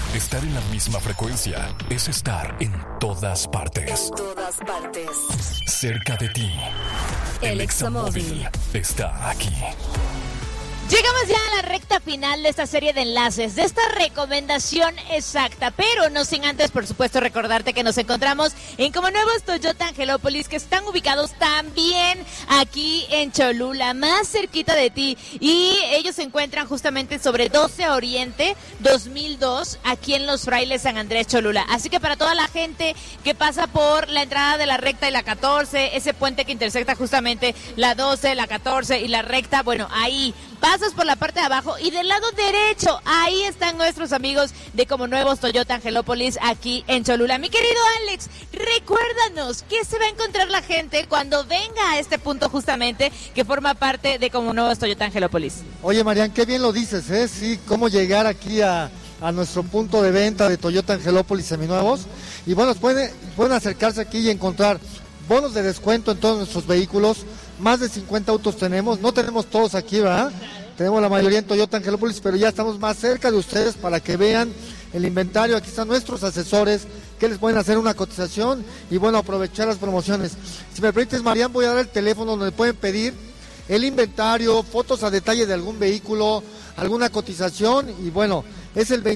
Estar en la misma frecuencia es estar en todas partes. En todas partes. Cerca de ti. El Examóvil está aquí. Llegamos ya a la recta final de esta serie de enlaces, de esta recomendación exacta, pero no sin antes, por supuesto, recordarte que nos encontramos en Como Nuevos Toyota Angelópolis, que están ubicados también aquí en Cholula, más cerquita de ti, y ellos se encuentran justamente sobre 12 Oriente 2002, aquí en Los Frailes, San Andrés, Cholula. Así que para toda la gente que pasa por la entrada de la recta y la 14, ese puente que intersecta justamente la 12, la 14 y la recta, bueno, ahí pasas por la parte de abajo y del lado derecho, ahí están nuestros amigos de Como Nuevos Toyota Angelópolis aquí en Cholula. Mi querido Alex, recuérdanos, ¿qué se va a encontrar la gente cuando venga a este punto justamente que forma parte de Como Nuevos Toyota Angelópolis? Oye, Marian, qué bien lo dices, ¿eh? Sí, cómo llegar aquí a nuestro punto de venta de Toyota Angelópolis Seminuevos. Y bueno, pueden acercarse aquí y encontrar bonos de descuento en todos nuestros vehículos. Más de 50 autos tenemos, no tenemos todos aquí, ¿verdad? Tenemos la mayoría en Toyota Angelópolis, pero ya estamos más cerca de ustedes para que vean el inventario. Aquí están nuestros asesores que les pueden hacer una cotización y bueno, aprovechar las promociones. Si me permites, Marian, voy a dar el teléfono donde pueden pedir el inventario, fotos a detalle de algún vehículo, alguna cotización y bueno, es el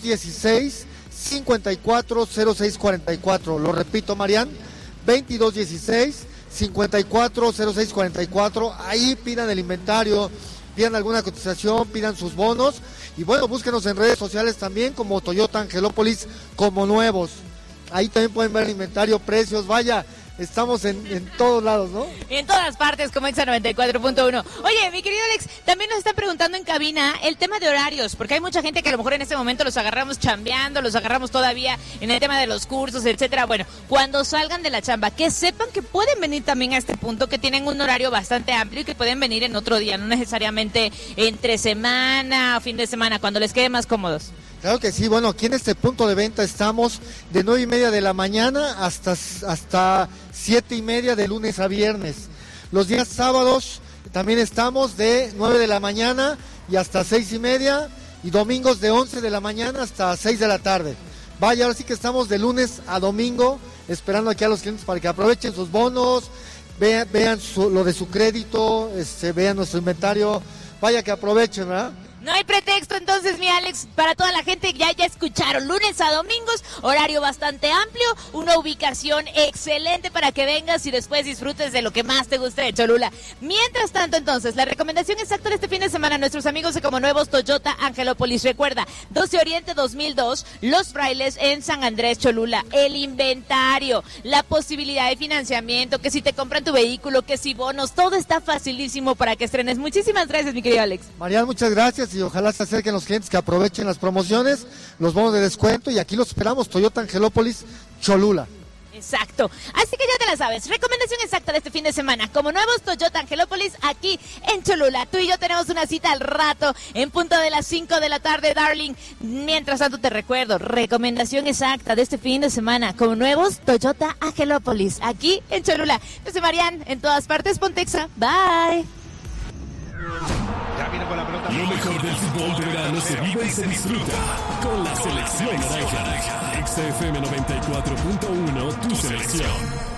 2216-540644. Lo repito, Marian, 2216-540644. Ahí pidan el inventario, pidan alguna cotización, pidan sus bonos y bueno, búsquenos en redes sociales también como Toyota Angelópolis Como Nuevos. Ahí también pueden ver el inventario, precios, vaya, estamos en todos lados, ¿no? En todas partes, como Exa 94.1. Oye, mi querido Alex, también nos están preguntando en cabina el tema de horarios, porque hay mucha gente que a lo mejor en este momento los agarramos chambeando, los agarramos todavía en el tema de los cursos, etcétera. Bueno, cuando salgan de la chamba, que sepan que pueden venir también a este punto, que tienen un horario bastante amplio y que pueden venir en otro día, no necesariamente entre semana o fin de semana, cuando les quede más cómodos. Claro que sí, bueno, aquí en este punto de venta estamos de 9:30 de la mañana hasta 7:30 de lunes a viernes. Los días sábados también estamos de 9 de la mañana y hasta 6:30 y domingos de 11 de la mañana hasta 6 de la tarde. Vaya, ahora sí que estamos de lunes a domingo esperando aquí a los clientes para que aprovechen sus bonos, vean lo de su crédito, vean nuestro inventario, vaya que aprovechen, ¿verdad? No hay pretexto entonces, mi Alex, para toda la gente, ya escucharon, lunes a domingos, horario bastante amplio, una ubicación excelente para que vengas y después disfrutes de lo que más te guste de Cholula. Mientras tanto, entonces, la recomendación exacta de este fin de semana, nuestros amigos de Como Nuevos Toyota Angelópolis, recuerda, 12 Oriente 2002, Los Frailes en San Andrés, Cholula, el inventario, la posibilidad de financiamiento, que si te compran tu vehículo, que si bonos, todo está facilísimo para que estrenes. Muchísimas gracias, mi querido Alex. Marian, muchas gracias. Y ojalá se acerquen los clientes que aprovechen las promociones, los bonos de descuento y aquí los esperamos, Toyota Angelópolis, Cholula. Exacto, así que ya te la sabes, recomendación exacta de este fin de semana, Como Nuevos Toyota Angelópolis aquí en Cholula. Tú y yo tenemos una cita al rato en punto de las 5 de la tarde, darling. Mientras tanto te recuerdo, recomendación exacta de este fin de semana, Como Nuevos Toyota Angelópolis aquí en Cholula. Yo soy Marian, en todas partes, Pontexa, bye. Ya viene con la pelota. Lo mejor del fútbol de verano se vive y se disfruta con la selección naranja. XFM 94.1, tu selección.